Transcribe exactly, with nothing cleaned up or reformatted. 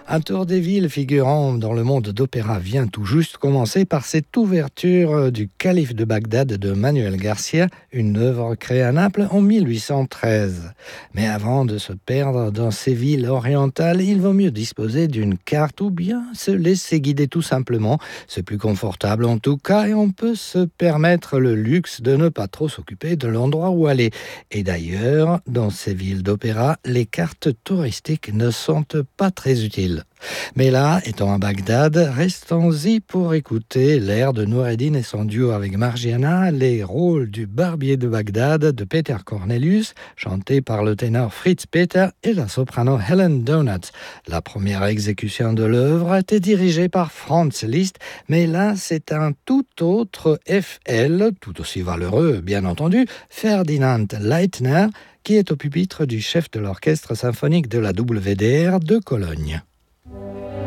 Un tour des villes figurant dans le monde d'opéra vient tout juste commencer par cette ouverture du Calife de Bagdad de Manuel Garcia, une œuvre créée à Naples en mille huit cent treize. Mais avant de se perdre dans ces villes orientales, il vaut mieux disposer d'une carte ou bien se laisser guider tout simplement. C'est plus confortable en tout cas et on peut se permettre le luxe de ne pas trop s'occuper de l'endroit où aller. Et d'ailleurs, dans ces villes d'opéra, les cartes touristiques ne sont pas très utiles. Mais là, étant à Bagdad, restons-y pour écouter l'air de Noureddin et son duo avec Margiana, les rôles du barbier de Bagdad de Peter Cornelius, chanté par le ténor Fritz Peter et la soprano Helen Donuts. La première exécution de l'œuvre a été dirigée par Franz Liszt, mais là, c'est un tout autre F L, tout aussi valeureux, bien entendu, Ferdinand Leitner, qui est au pupitre du chef de l'orchestre symphonique de la W D R de Cologne.